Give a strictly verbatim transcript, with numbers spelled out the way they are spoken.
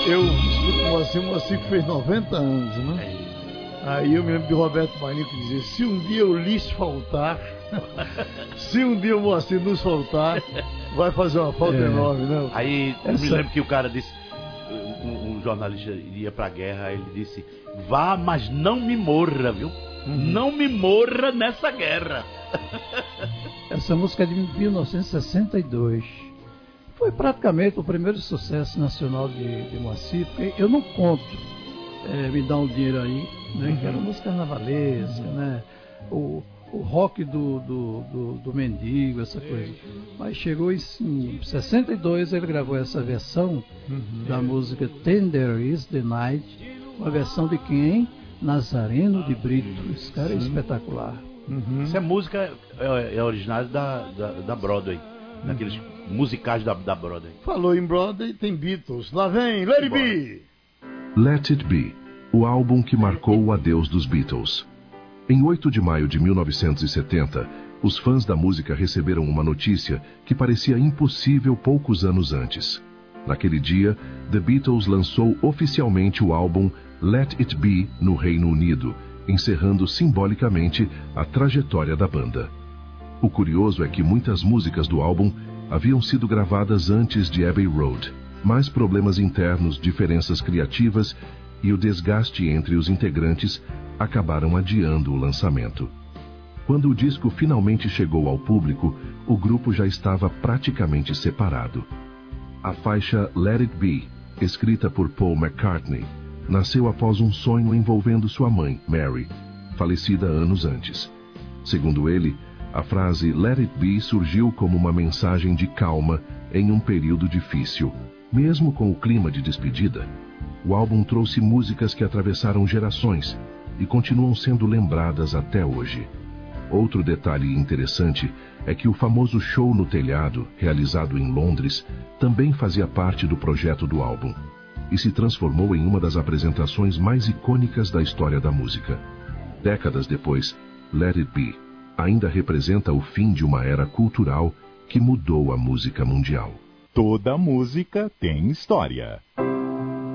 Eu escuto o Moacir, o Moacir que fez noventa anos, né? Aí eu me lembro de Roberto Marinho que dizia: se um dia eu lhes faltar, se um dia o Moacir nos faltar, vai fazer uma falta é. enorme, né? Aí eu Essa... me lembro que o cara disse, um, um jornalista ia pra guerra, ele disse: vá, mas não me morra, viu? Uhum. Não me morra nessa guerra. Essa música é de mil novecentos e sessenta e dois. Foi praticamente o primeiro sucesso nacional de, de Moacir, porque eu não conto é, Me Dá um Dinheiro Aí, né, uhum. que era música carnavalesca, uhum. né, o, o rock do, do, do, do mendigo, essa coisa. Mas chegou em, em sessenta e dois, ele gravou essa versão uhum. da música Tender Is the Night, uma versão de quem? Nazareno de Brito. Esse cara é espetacular. Uhum. Essa música é, é originária da, da, da Broadway, uhum. daqueles musicais da, da Broadway. Falou em Broadway, tem Beatles. Lá vem, Let It Be! Let It Be, o álbum que marcou o adeus dos Beatles. Em oito de maio de mil novecentos e setenta, os fãs da música receberam uma notícia que parecia impossível poucos anos antes. Naquele dia, The Beatles lançou oficialmente o álbum Let It Be no Reino Unido, encerrando simbolicamente a trajetória da banda. O curioso é que muitas músicas do álbum haviam sido gravadas antes de Abbey Road, mas problemas internos, diferenças criativas e o desgaste entre os integrantes acabaram adiando o lançamento. Quando o disco finalmente chegou ao público, o grupo já estava praticamente separado. A faixa Let It Be, escrita por Paul McCartney, nasceu após um sonho envolvendo sua mãe, Mary, falecida anos antes. Segundo ele, a frase Let It Be surgiu como uma mensagem de calma em um período difícil. Mesmo com o clima de despedida, o álbum trouxe músicas que atravessaram gerações e continuam sendo lembradas até hoje. Outro detalhe interessante é que o famoso show no telhado, realizado em Londres, também fazia parte do projeto do álbum e se transformou em uma das apresentações mais icônicas da história da música. Décadas depois, Let It Be ainda representa o fim de uma era cultural que mudou a música mundial. Toda música tem história.